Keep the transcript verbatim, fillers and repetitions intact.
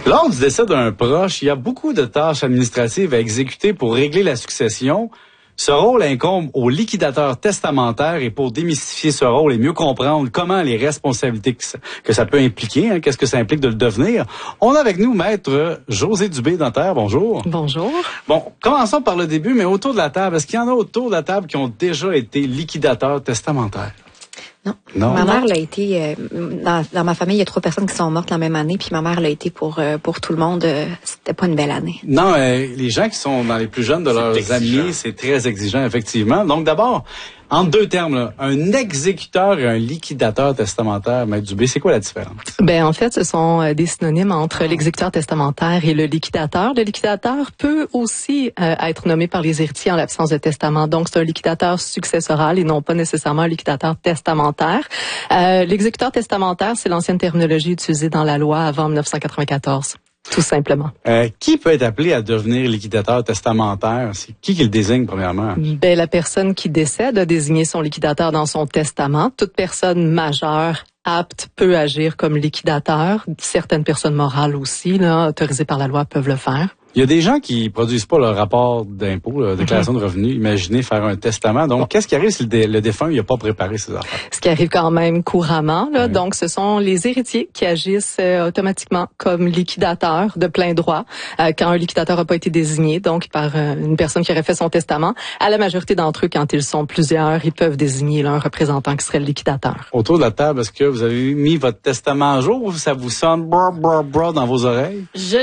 Lors du décès d'un proche, il y a beaucoup de tâches administratives à exécuter pour régler la succession. Ce rôle incombe au liquidateur testamentaire et pour démystifier ce rôle et mieux comprendre comment les responsabilités que ça, que ça peut impliquer, hein, qu'est-ce que ça implique de le devenir, on a avec nous Maître Josée Dubé-Nanterre. Bonjour. Bonjour. Bon, commençons par le début, mais autour de la table, est-ce qu'il y en a autour de la table qui ont déjà été liquidateurs testamentaires? Non. non. Ma mère l'a été, euh, dans, dans ma famille, il y a trois personnes qui sont mortes la même année, puis ma mère l'a été pour euh, pour tout le monde. Euh, c'était pas une belle année. Non, euh, les gens qui sont dans les plus jeunes de leurs exigeant. amis, c'est très exigeant, effectivement. Donc d'abord, en deux termes, là, un exécuteur et un liquidateur testamentaire, Maître Dubé, c'est quoi la différence? Ben en fait, ce sont euh, des synonymes entre l'exécuteur testamentaire et le liquidateur. Le liquidateur peut aussi euh, être nommé par les héritiers en l'absence de testament. Donc, c'est un liquidateur successoral et non pas nécessairement un liquidateur testamentaire. Euh, l'exécuteur testamentaire, c'est l'ancienne terminologie utilisée dans la loi avant dix-neuf cent quatre-vingt-quatorze. Tout simplement. Euh, qui peut être appelé à devenir liquidateur testamentaire? C'est qui qui le désigne, premièrement? Ben, la personne qui décède a désigné son liquidateur dans son testament. Toute personne majeure apte peut agir comme liquidateur. Certaines personnes morales aussi, là, autorisées par la loi, peuvent le faire. Il y a des gens qui produisent pas leur rapport d'impôt, la déclaration mm-hmm. de revenus. Imaginez faire un testament. Donc, bon. qu'est-ce qui arrive si le, dé- le défunt n'a pas préparé ses affaires? Ce qui arrive quand même couramment. Là. Oui. Donc, ce sont les héritiers qui agissent euh, automatiquement comme liquidateurs de plein droit euh, quand un liquidateur n'a pas été désigné, donc par euh, une personne qui aurait fait son testament. À la majorité d'entre eux, quand ils sont plusieurs, ils peuvent désigner là, un représentant qui serait le liquidateur. Autour de la table, est-ce que vous avez mis votre testament à jour ou ça vous sonne brr, brr, brr dans vos oreilles? Je